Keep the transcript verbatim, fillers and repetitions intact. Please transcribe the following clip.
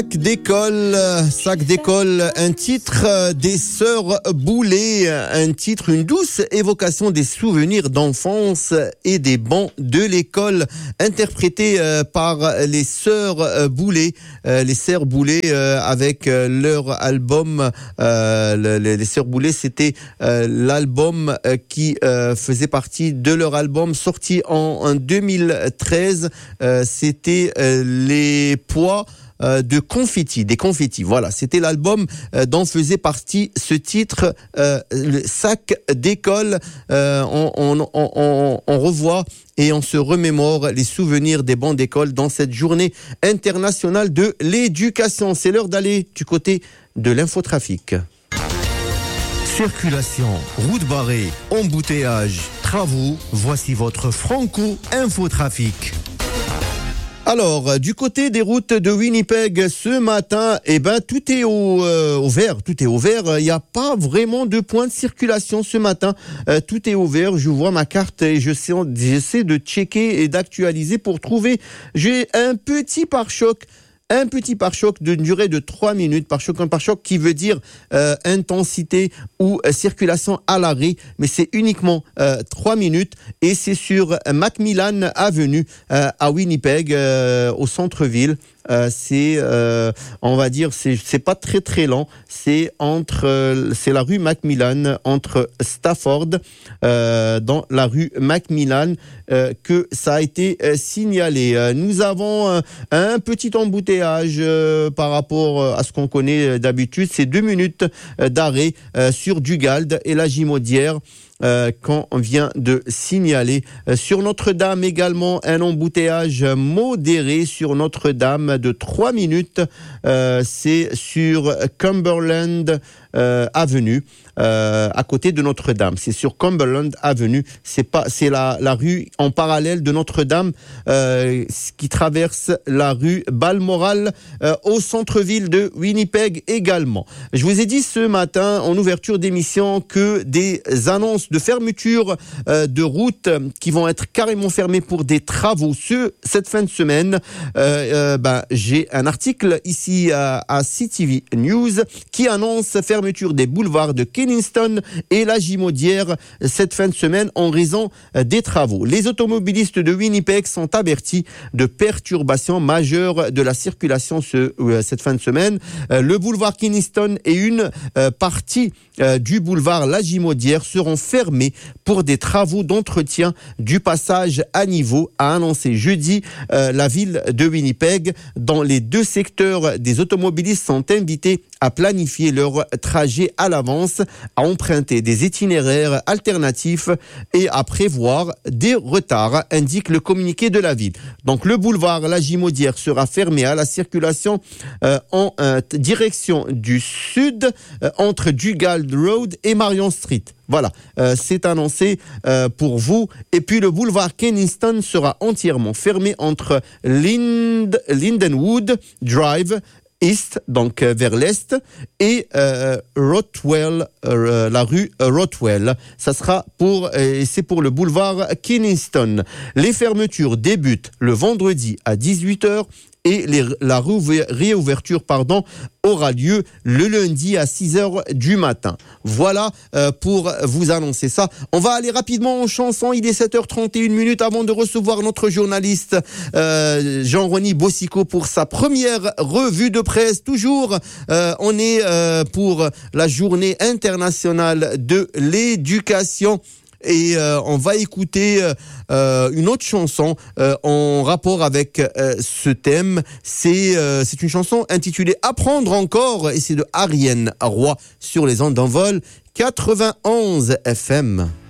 Sac d'école, sac d'école, un titre des Sœurs Boulay, un titre, une douce évocation des souvenirs d'enfance et des bancs de l'école, interprété par les Sœurs Boulay, les Sœurs Boulay avec leur album, les Sœurs Boulay, c'était l'album qui faisait partie de leur album sorti en deux mille treize, c'était les poids de confettis, des confettis. Voilà, c'était l'album euh, dont faisait partie ce titre, euh, le sac d'école. Euh, on, on, on, on revoit et on se remémore les souvenirs des bancs d'école dans cette journée internationale de l'éducation. C'est l'heure d'aller du côté de l'infotrafic. Circulation, route barrée, embouteillage, travaux, voici votre Franco Infotrafic. Alors, du côté des routes de Winnipeg, ce matin, eh ben, tout est au, euh, au vert, tout est au vert. Il n'y a pas vraiment de point de circulation ce matin. Euh, tout est au vert. Je vois ma carte et je sais, j'essaie de checker et d'actualiser pour trouver. J'ai un petit pare-choc. Un petit pare-choc d'une durée de trois minutes, pare-choc un pare-choc qui veut dire euh, intensité ou euh, circulation à l'arrêt, mais c'est uniquement euh, trois minutes et c'est sur Macmillan Avenue euh, à Winnipeg, euh, au centre-ville. Euh, c'est, euh, on va dire, c'est, c'est pas très très lent. C'est entre, euh, c'est la rue Macmillan entre Stafford, euh, dans la rue Macmillan, euh, que ça a été euh, signalé. Euh, nous avons euh, un petit embouteillage euh, par rapport à ce qu'on connaît d'habitude. C'est deux minutes euh, d'arrêt euh, sur Dugald et la Gimaudière. Euh, qu'on vient de signaler. Euh, sur Notre-Dame également, un embouteillage modéré sur Notre-Dame de trois minutes. Euh, c'est sur Cumberland euh, Avenue, euh, à côté de Notre-Dame. C'est sur Cumberland Avenue. C'est pas, c'est la, la rue en parallèle de Notre-Dame euh, qui traverse la rue Balmoral euh, au centre-ville de Winnipeg également. Je vous ai dit ce matin en ouverture d'émission que des annonces de fermeture euh, de routes qui vont être carrément fermées pour des travaux ce, cette fin de semaine. Euh, euh, ben, j'ai un article ici à, à C T V News qui annonce fermeture des boulevards de Kingston et la Gimaudière cette fin de semaine en raison des travaux. Les automobilistes de Winnipeg sont avertis de perturbations majeures de la circulation ce, euh, cette fin de semaine. Euh, le boulevard Kingston et une euh, partie euh, du boulevard La Gimaudière seront fermés pour des travaux d'entretien du passage à niveau, a annoncé jeudi euh, la ville de Winnipeg. Dans les deux secteurs, des automobilistes sont invités à planifier leur trajet à l'avance, à emprunter des itinéraires alternatifs et à prévoir des retards, indique le communiqué de la ville. Donc le boulevard La Gimaudière sera fermé à la circulation euh, en euh, direction du sud euh, entre Dugald Road et Marion Street. Voilà, euh, c'est annoncé euh, pour vous. Et puis le boulevard Kingston sera entièrement fermé entre Lind- Lindenwood Drive East, donc euh, vers l'est, et euh, Rothwell, euh, la rue euh, Rothwell. Ça sera pour, euh, c'est pour le boulevard Kingston. Les fermetures débutent le vendredi à dix-huit heures et les, la réouverture pardon, aura lieu le lundi à six heures du matin. Voilà euh, pour vous annoncer ça. On va aller rapidement en chanson. Il est sept heures trente et une minutes avant de recevoir notre journaliste euh, Jean-Rony Bossico pour sa première revue de presse. Toujours, euh, on est euh, pour la journée internationale de l'éducation. Et euh, on va écouter euh, une autre chanson euh, en rapport avec euh, ce thème. C'est euh, c'est une chanson intitulée Apprendre encore et c'est de Ariane Roy sur les ondes d'envol quatre-vingt-onze F M.